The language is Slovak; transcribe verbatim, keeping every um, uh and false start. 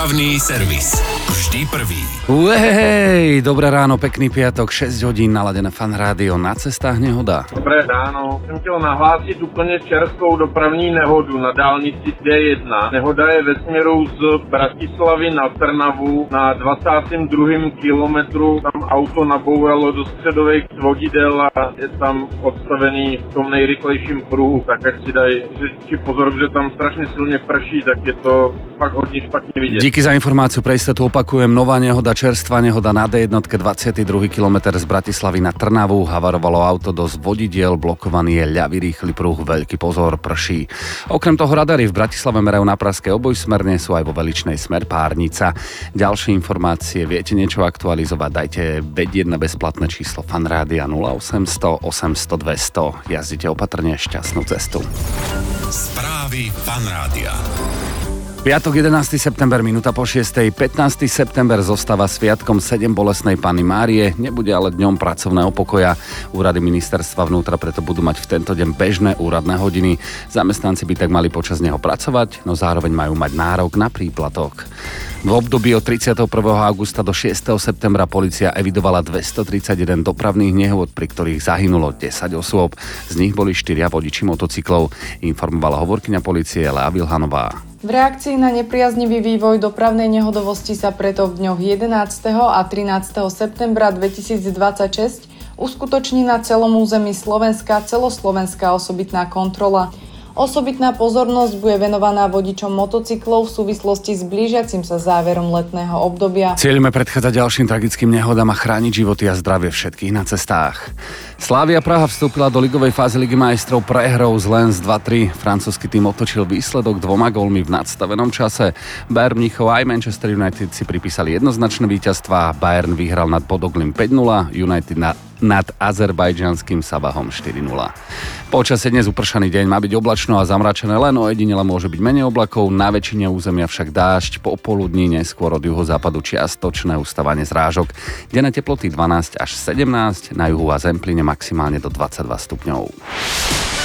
Dopravný servis. Vždy prvý. Uhej, dobré ráno, pekný piatok, šesť hodín, naladené Fan Rádio, na cestách nehoda. Dobré ráno, jsem chtěl nahlásit úplně čerstvou dopravní nehodu na dálnici D jedna. Nehoda je ve směru z Bratislavy na Trnavu na dvacátém druhém kilometru. Tam auto nabouralo do středových svodidel a je tam odstavený v tom nejrychlejším pruhu, tak ať si dají řidiči pozor, že tam strašně silně prší, tak je to fakt hodně špatně vidět. Díky za informáciu, pre istotu opakujem, nová nehoda, čerstvá nehoda na D jedna, dvadsiaty druhý kilometr z Bratislavy na Trnavu, havarovalo auto do zvodidiel, blokovaný je ľavý rýchly pruh, veľký pozor, prší. Okrem toho radary v Bratislave merajú na pražské obojsmerne, sú aj vo Veličnej smer Párnica. Ďalšie informácie, viete niečo aktualizovať, dajte vedieť na bezplatné číslo Fan Rádia nula osemsto osemsto dvesto. Jazdite opatrne, šťastnú cestu. Správy Fan Rádia. Piatok jedenásteho september, minúta po šiestej. pätnásteho september zostáva sviatkom sedem bolestnej Panny Márie, nebude ale dňom pracovného pokoja. Úrady ministerstva vnútra preto budú mať v tento deň bežné úradné hodiny. Zamestnanci by tak mali počas neho pracovať, no zároveň majú mať nárok na príplatok. V období od tridsiateho prvého augusta do šiesteho septembra polícia evidovala dvestotridsaťjeden dopravných nehôd, pri ktorých zahynulo desať osôb. Z nich boli štyria vodiči motocyklov, informovala hovorkyňa polície Lea Vilhanová. V reakcii na nepriaznivý vývoj dopravnej nehodovosti sa preto v dňoch jedenásteho a trinásteho septembra dvetisícdvadsaťšesť uskutoční na celom území Slovenska celoslovenská osobitná kontrola. Osobitná pozornosť bude venovaná vodičom motocyklov v súvislosti s blížiacim sa záverom letného obdobia. Cieľime predchádzať ďalším tragickým nehodám a chrániť životy a zdravie všetkých na cestách. Slavia Praha vstúpila do ligovej fázy Ligy majstrov prehrou z Lens dva tri. Francúzsky tým otočil výsledok dvoma gólmi v nadstavenom čase. Bayern Mníchov aj Manchester United si pripísali jednoznačné víťazstvá. Bayern vyhral nad Podoglím päť nula, United na nad azerbajdžanským Sabahom štyri nula. Počasie dnes upršaný deň, má byť oblačno a zamračené, len ojedinele môže byť menej oblakov, na väčšine územia však dážď, popoludní neskôr od juhozápadu čiastočné ustávanie zrážok. Denné teploty dvanásť až sedemnásť, na juhu a Zemplíne maximálne do dvadsaťdva stupňov.